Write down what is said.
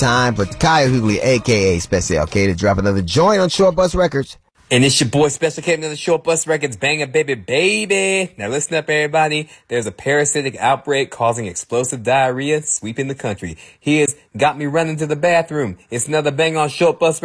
time for Kyle Hughley, a.k.a. Special K, to drop another joint on Short Bus Records. And it's your boy Special K, another Short Bus Records banger, baby. Now listen up, everybody. There's a parasitic outbreak causing explosive diarrhea sweeping the country. Here's Got Me Running to the Bathroom. It's another bang on Short Bus Records.